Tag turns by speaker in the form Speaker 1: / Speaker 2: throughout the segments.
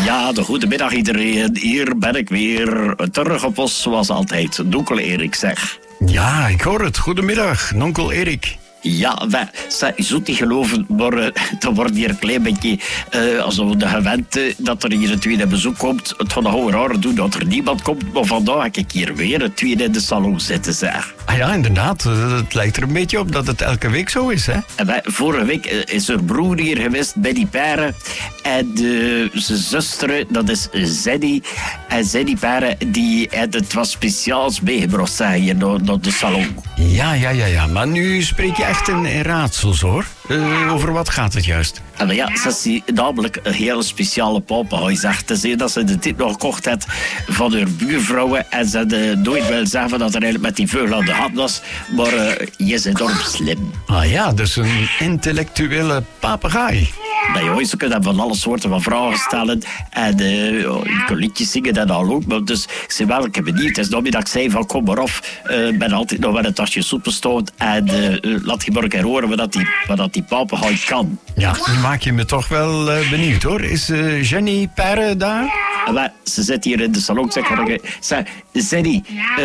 Speaker 1: Ja, de goedemiddag iedereen. Hier ben ik weer. Terug op ons zoals altijd. Nonkel Erik, zeg.
Speaker 2: Ja, ik hoor het. Goedemiddag, nonkel Erik.
Speaker 1: Ja, je zult niet geloven, maar er wordt hier een klein beetje alsof de gewend dat er hier een tweede bezoek komt. Het gaat nog wel raar doen dat er niemand komt, maar vandaag heb ik hier weer een tweede in de salon zitten, zeg.
Speaker 2: Ah ja, inderdaad. Het lijkt er een beetje op dat het elke week zo is, hè?
Speaker 1: En vorige week is er broer hier geweest bij die paren. En zijn zuster, dat is Zeddy. En Zeddy paren, die had het was speciaals meegebracht, zeg, hier naar de salon.
Speaker 2: Ja. Maar nu spreek je echt in raadsels, hoor. Over wat gaat het juist?
Speaker 1: En ja, ze is namelijk een hele speciale papegaai, zegt ze. Dat ze dit nog gekocht heeft van haar buurvrouwen. En ze had nooit willen zeggen dat er eigenlijk met die vogel aan de hand was. Maar je bent enorm slim.
Speaker 2: Ah ja, dus een intellectuele papegaai.
Speaker 1: Nou joh, ze kunnen van alle soorten van vragen stellen. En je kan liedjes zingen en al ook. Maar dus ik zei wel, ik heb benieuwd. Het is nog niet dat ik zei van kom maar af. Ik ben altijd nog wel een tasje soep stond. En laat je maar een keer horen wat die papegaai kan.
Speaker 2: Ja, nu maak je me toch wel benieuwd, hoor. Is Jenny Perre daar?
Speaker 1: Ja, ze zit hier in de salon. Zeg, Jenny,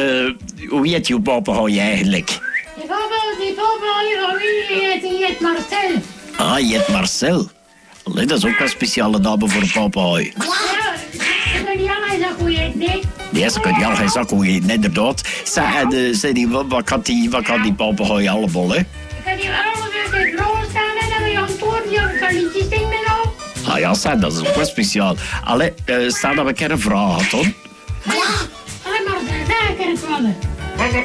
Speaker 1: hoe heet je papegaai eigenlijk?
Speaker 3: Die papegaai, die heet Marcel.
Speaker 1: Ah, je heet Marcel. Allee, dat is ook een speciale naam voor een papegaai.
Speaker 3: Ja, ze kan niet al zeggen hoe je het nee.
Speaker 1: Nee, ze kan niet al geen zak hoe je het inderdaad. Zeg, Jenny, wat kan die papegaai allemaal, hè?
Speaker 3: Ik kan die allemaal weer de vrouwen staan en dan weer antwoorden. Je kan liedjes zingen en al.
Speaker 1: Ah ja, zeg, dat is ook wel speciaal. Allee, stel dat we een keer een vraag had, hoor.
Speaker 3: Ja, maar daar kan ik vallen.
Speaker 1: Het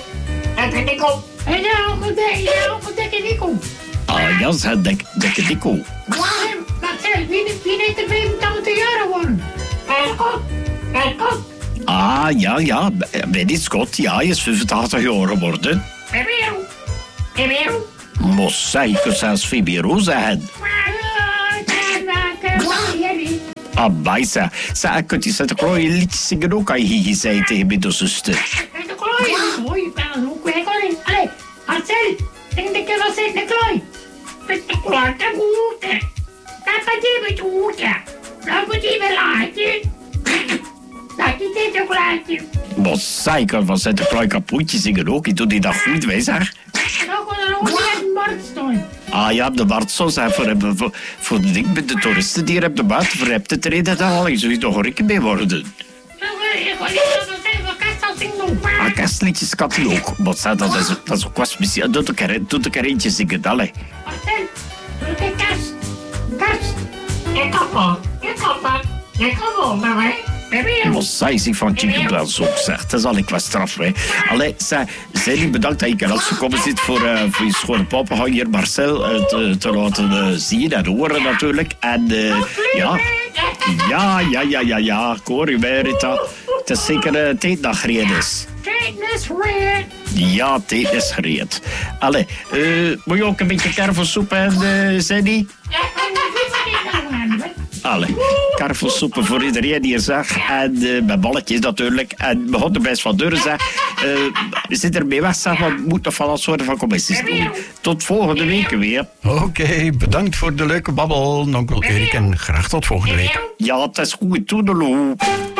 Speaker 1: is Nico.
Speaker 3: En ja, goed dikke Nico.
Speaker 1: Ah ja, zeg, dikke Nico.
Speaker 3: Marcel, wie heeft er 85 jaar geworden? Scott.
Speaker 1: Ah, ja, bij die Scott, ja, hij is 85 jaar geworden.
Speaker 3: Ebero.
Speaker 1: Maar zeg, ik kan zelfs Fibero zeggen. Ah, bij zeg, kunt je Sinterklaas je liedjes zingen ook, als je hier zei tegen mijn zuster.
Speaker 3: Allee, Marcel, denk ik wel Sinterklaas. Sinterklaas, dat moet je. Dat moet je met hoeden. Dat moet je wel laten. Dat is Sinterklaas.
Speaker 1: Maar zeg, ik kan van Sinterklaas kapoentje zingen ook, ik doe die dat goed, wij zeg.
Speaker 3: Dan kon er ook niet een bord staan.
Speaker 1: Ah ja, de Bartsos, voor de toeristen die er op de buiten voor hebt te treden, daar al zou je toch een rikken mee worden.
Speaker 3: Ik wil niet dat we zeggen, we kastel zingen.
Speaker 1: Ah, kerstliedjes kan hij ook. Maar zeg, dat is ook wat speciaal. Doe een keer eentje zingen, allee.
Speaker 3: Marcel, doe de kerst. Ik kom wel, maar wij.
Speaker 1: Maar zij zich van Chicken Bells ook zegt. Dat is al ik wat straf, hè. Allee, Zeddy, bedankt dat je kan ook gekomen zit voor je schone papegaai hier, Marcel, te laten zien en horen natuurlijk. En ja, ik hoor u bij, Rita. Het is zeker tijd dat gereed is.
Speaker 3: Tijd is gereed.
Speaker 1: Ja, tijd is gereed. Allee, moet je ook een beetje karvelsoep en Zeddy?
Speaker 3: Ja, en dat is niet aan.
Speaker 1: Allee, karvelsoepen voor iedereen die er zag. En met balletjes natuurlijk. En we gaan er best van deuren zeggen. We zitten ermee weg, zeg, maar we moeten van alle soorten van commissies doen. Tot volgende week weer.
Speaker 2: Oké, bedankt voor de leuke babbel, nonkel Erik. En graag tot volgende week.
Speaker 1: Ja, het is goed. Toedeloe.